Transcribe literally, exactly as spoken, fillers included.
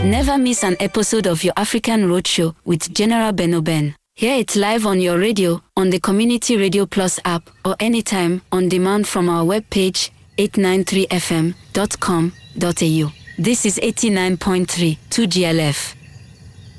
Never miss an episode of your African Roadshow with General Benoben. Hear it live on your radio, on the Community Radio Plus app, or anytime on demand from our webpage, eight nine three f m dot com dot a u. This is eighty-nine point three two G L F.